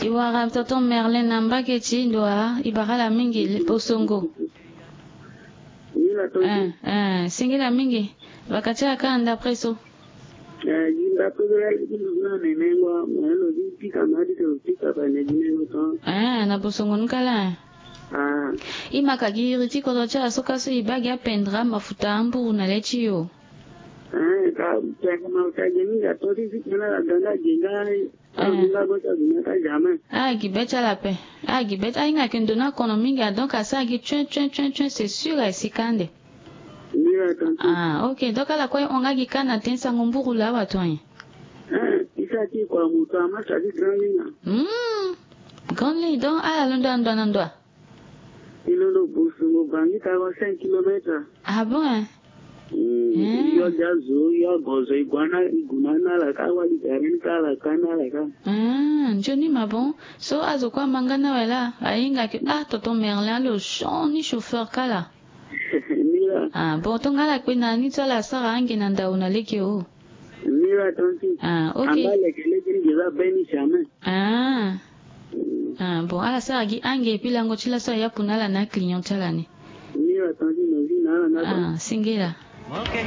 Iwara toto Merlin namba keti ndoa ibakala mingi posongo. Singila mingi bakacha kanda preso. Jinda pega na nenengwa mwelo zipika madi tupika bane jinengo to. Na posongo nkala. Imaka giri tiko tocha soka so ibagi apendra mafuta ambu na lechiyo. Ka pega mafuta jenga to zikana la ganga jenga. Gibeta la paix. Gibeta inga kendona kono minga donc asa gi chun c'est sûr et sikande. Ok, donc ala kwa onga gi kana tensa ngomburu la watoi. Isati kwa mutu amasa di grandina. Grandly donc ala ndwa. Ilondo busu bangi tawa 5 km. Bon Yo jazo yo gozo iguna la kawa di garin kala kana la ka. Johnny mabon so azo kwa mangana wala ainga ki toto Merlin le chon ni chauffeur kala. Mira. Bon tonga la kwena ni tola sara angi nanda una leki o. Mira tonti. Ok. Amba leki ngiza beni chame. Bon ala sara gi angi pila ngo chila so ya punala na client chala ni. Mira tonti no zina na. Singila. Okay.